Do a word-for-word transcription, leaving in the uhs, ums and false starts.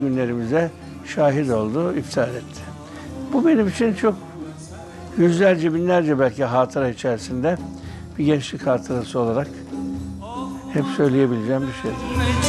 günlerimize şahit oldu, iftar etti. Bu benim için çok yüzlerce, binlerce belki hatıra içerisinde bir gençlik hatırası olarak hep söyleyebileceğim bir şeydir.